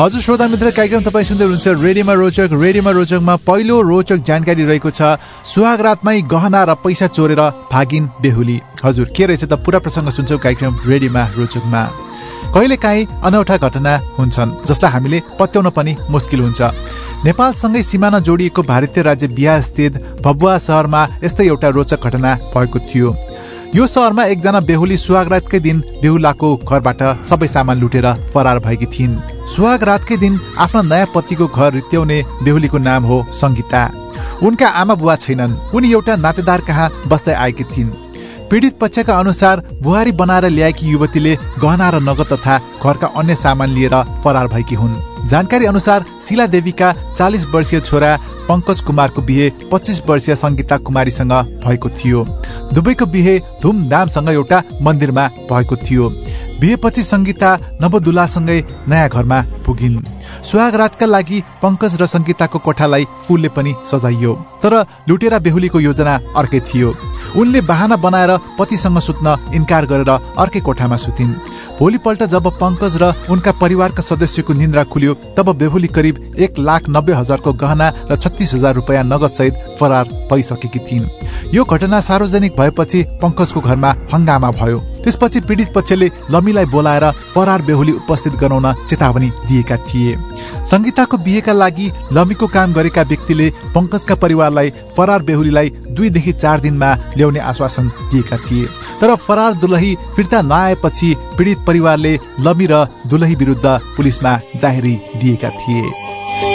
हजुर श्रोता मित्र, कार्यक्रम तपाईँ सुन्दै हुनुहुन्छ रेडियोमा रोचक। रेडियोमा रोचकमा पहिलो रोचक जानकारी रहेको छ सुहाग रातमै गहना र पैसा चोरेर भागिन बेहुली। हजुर के रहेछ त पूरा प्रसङ्ग सुन्छौँ कार्यक्रम रेडियोमा रोचकमा। कहिलेकाहीँ अनौठा घटना हुन्छन् जसलाई हामीले पत्याउन पनि मुस्किल हुन्छ। नेपालसँगै सिमाना जोडिएको भारतीय राज्य बिहार स्थित भभुवा शहरमा यस्तै एउटा रोचक घटना भएको थियो। यो शहरमा एकजना बेहुली सुहाग रातकै दिन बेहुलाको घरबाट सबै सामान लुटेर फरार भएकी थिइन्। सुहाग रातकै दिन आफ्ना नयाँ पतिको घर रित्याउने बेहुलीको नाम हो सङ्गीता। उनका आमा बुवा छैनन्, उनी एउटा नातेदार कहाँ बस्दै आएकी थिइन्। पीडित पक्षका अनुसार बुहारी बनाएर ल्याएकी युवतीले गहना र नगद तथा घरका अन्य सामान लिएर फरार भएकी हुन्। जानकारी अनुसार शिला देवीका 40 वर्षीय छोरा पंकज कुमारको बिहे 25 वर्षीय सङ्गीता कुमारीसँग भएको थियो। दुवैको बिहे धुमधामसँग एउटा मन्दिरमा भएको थियो। बिहेपछि सङ्गीता नवदुल्हासँगै नयाँ घरमा पुगिन्। सुहाग रातका लागि पंकज र सङ्गीताको कोठालाई फूलले पनि सजाइयो, तर लुटेरा बेहुलीको योजना अर्कै थियो। उनले बहाना बनाएर पतिसँग सुत्न इन्कार गरेर अर्कै कोठामा सुतिन्। भोलिपल्ट जब पंकज र उनका परिवारका सदस्यको निन्द्रा खुल्यो तब बेहुली करिब 1,90,000 को गहना र 36,000 रुपियाँ नगद सहित फरार भइसकेकी थिइन्। यो घटना सार्वजनिक भएपछि पंकजको घरमा हंगामा भयो। त्यसपछि पीडित पक्षले लमीलाई बोलाएर फरार बेहुली उपस्थित गराउन चेतावनी दिएका थिए। सङ्गीताको बिहेका लागि लमीको काम गरेका व्यक्तिले पंकजका परिवारलाई फरार बेहुलीलाई 2 देखि 4 दिनमा ल्याउने आश्वासन दिएका थिए। तर फरार दुलही फिर्ता नआएपछि पीडित परिवारले लमी र दुलही विरुद्ध पुलिसमा जाहेरी दिएका थिए।